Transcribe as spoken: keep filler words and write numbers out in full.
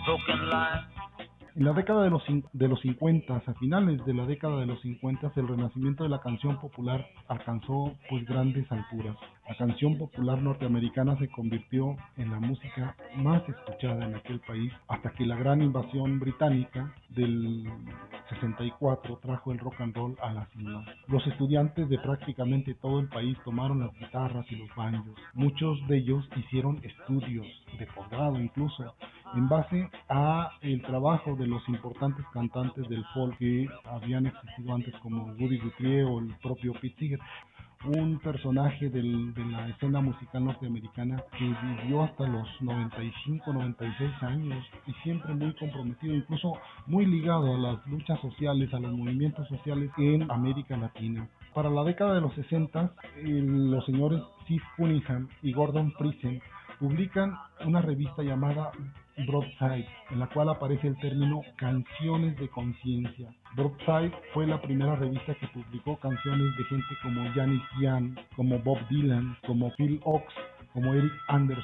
broken line. En la década de los, de los cincuenta, a finales de la década de los cincuenta, el renacimiento de la canción popular alcanzó pues grandes alturas. La canción popular norteamericana se convirtió en la música más escuchada en aquel país, hasta que la gran invasión británica del sesenta y cuatro trajo el rock and roll a las islas. Los estudiantes de prácticamente todo el país tomaron las guitarras y los banjos. Muchos de ellos hicieron estudios de posgrado incluso, en base a el trabajo de los importantes cantantes del folk que habían existido antes, como Woody Guthrie o el propio Pete Seeger, un personaje del, de la escena musical norteamericana que vivió hasta los noventa y cinco, noventa y seis años y siempre muy comprometido, incluso muy ligado a las luchas sociales, a los movimientos sociales en América Latina. Para la década de los sesenta, los señores Steve Cunningham y Gordon Friesen publican una revista llamada Broadside, en la cual aparece el término canciones de conciencia. Broadside fue la primera revista que publicó canciones de gente como Janis Ian, como Bob Dylan, como Phil Ochs, como Eric Anderson.